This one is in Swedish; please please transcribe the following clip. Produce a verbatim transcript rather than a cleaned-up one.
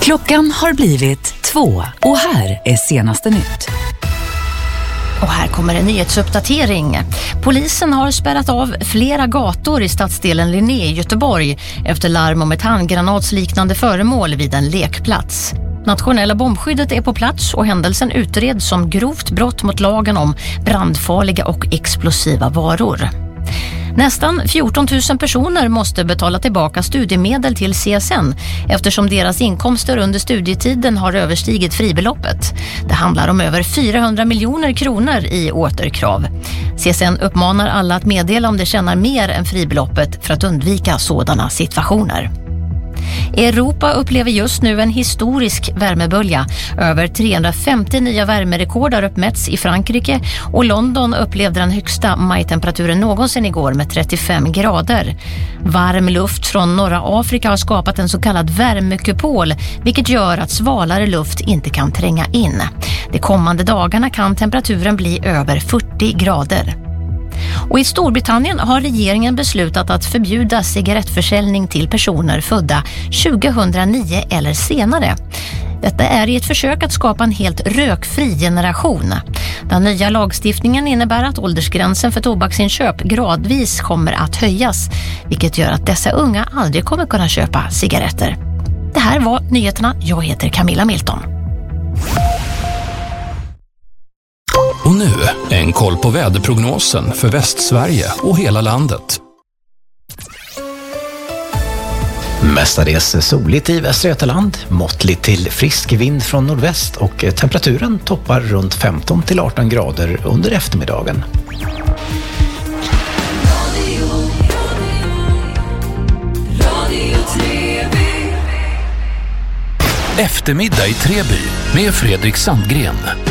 Klockan har blivit två och här är senaste nytt. Och här kommer en nyhetsuppdatering. Polisen har spärrat av flera gator i stadsdelen Linné i Göteborg efter larm om ett handgranatsliknande föremål vid en lekplats. Nationella bombskyddet är på plats och händelsen utreds som grovt brott mot lagen om brandfarliga och explosiva varor. Nästan fjorton tusen personer måste betala tillbaka studiemedel till C S N eftersom deras inkomster under studietiden har överstigit fribeloppet. Det handlar om över fyrahundra miljoner kronor i återkrav. C S N uppmanar alla att meddela om de tjänar mer än fribeloppet för att undvika sådana situationer. Europa upplever just nu en historisk värmebölja. Över trehundrafemtio nya värmerekord har uppmätts i Frankrike och London upplevde den högsta majtemperaturen någonsin igår med trettiofem grader. Varm luft från norra Afrika har skapat en så kallad värmekupol, vilket gör att svalare luft inte kan tränga in. De kommande dagarna kan temperaturen bli över fyrtio grader. Och i Storbritannien har regeringen beslutat att förbjuda cigarettförsäljning till personer födda tjugohundranio eller senare. Detta är i ett försök att skapa en helt rökfri generation. Den nya lagstiftningen innebär att åldersgränsen för tobaksinköp gradvis kommer att höjas, vilket gör att dessa unga aldrig kommer kunna köpa cigaretter. Det här var nyheterna. Jag heter Camilla Milton. Och nu en koll på väderprognosen för Västsverige och hela landet. Mestadels soligt i Västra Götaland, måttligt till frisk vind från nordväst och temperaturen toppar runt femton till arton grader under eftermiddagen. Eftermiddag i Treby med Fredrik Sandgren.